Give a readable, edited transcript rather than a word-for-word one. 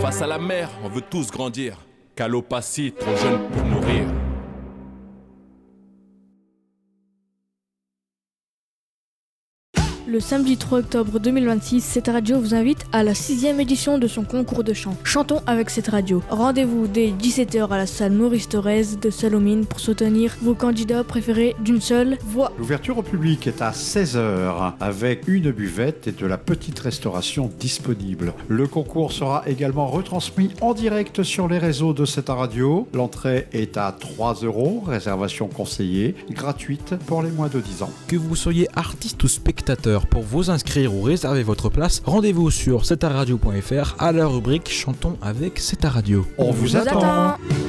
Face à la mer, on veut tous grandir. Calopatie, trop jeune pour mourir. Le samedi 3 octobre 2026, cette radio vous invite à la 6e édition de son concours de chant. Chantons avec cette radio. Rendez-vous dès 17h à la salle Maurice Thorez de Salomine pour soutenir vos candidats préférés d'une seule voix. L'ouverture au public est à 16h avec une buvette et de la petite restauration disponible. Le concours sera également retransmis en direct sur les réseaux de cette radio. L'entrée est à 3 €, réservation conseillée, gratuite pour les moins de 10 ans. Que vous soyez artiste ou spectateur, pour vous inscrire ou réserver votre place, rendez-vous sur setaradio.fr à la rubrique Chantons avec Seta Radio. On vous attend.